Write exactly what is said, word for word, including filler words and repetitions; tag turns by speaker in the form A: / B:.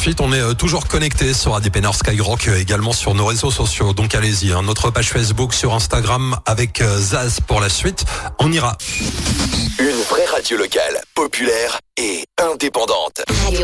A: profite, on est toujours connecté sur A D P Nord Skyrock, également sur nos réseaux sociaux. Donc allez-y, hein, notre page Facebook, sur Instagram avec Zaz pour la suite. On ira.
B: Une vraie radio locale, populaire et indépendante.